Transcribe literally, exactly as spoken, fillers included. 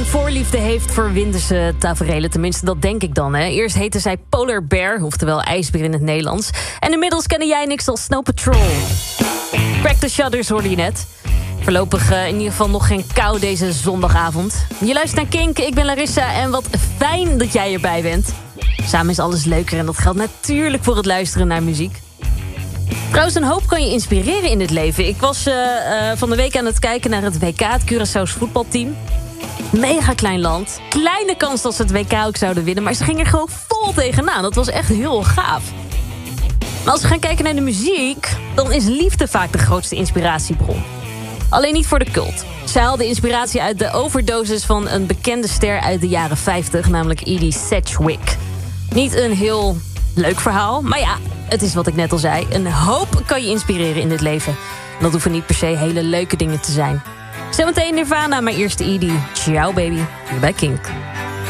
voorliefde heeft voor winterse taferelen. Tenminste, dat denk ik dan. Hè. Eerst heette zij Polar Bear, oftewel ijsbeer in het Nederlands. En inmiddels kennen jij niks als Snow Patrol. Crack the Shutters hoorde je net. Voorlopig uh, in ieder geval nog geen kou deze zondagavond. Je luistert naar Kink, ik ben Larissa en wat fijn dat jij erbij bent. Samen is alles leuker en dat geldt natuurlijk voor het luisteren naar muziek. Trouwens, een hoop kan je inspireren in het leven. Ik was uh, uh, van de week aan het kijken naar het W K, het Curaçao's voetbalteam. Mega klein land. Kleine kans dat ze het W K ook zouden winnen, maar ze gingen er gewoon vol tegenaan. Dat was echt heel gaaf. Maar als we gaan kijken naar de muziek, dan is liefde vaak de grootste inspiratiebron. Alleen niet voor de cult. Zij haalde inspiratie uit de overdosis van een bekende ster uit de jaren vijftig, namelijk Edie Sedgwick. Niet een heel leuk verhaal, maar ja, het is wat ik net al zei. Een hoop kan je inspireren in dit leven. En dat hoeven niet per se hele leuke dingen te zijn. Zometeen Nirvana, maar eerst Edie. Ciao baby, hier bij Kink.